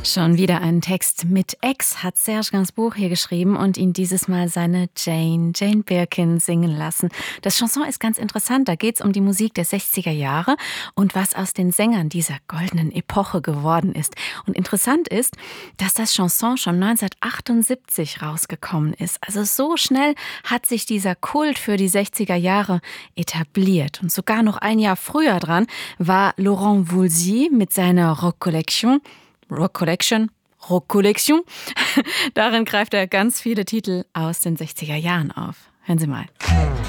Schon wieder einen Text mit Ex hat Serge Gainsbourg hier geschrieben und ihn dieses Mal seine Jane Birkin singen lassen. Das Chanson ist ganz interessant, da geht es um die Musik der 60er Jahre und was aus den Sängern dieser goldenen Epoche geworden ist. Und interessant ist, dass das Chanson schon 1978 rausgekommen ist. Also so schnell hat sich dieser Kult für die 60er Jahre etabliert. Und sogar noch ein Jahr früher dran war Laurent Voulzy mit seiner Rock Collection. Darin greift er ganz viele Titel aus den 60er Jahren auf. Hören Sie mal.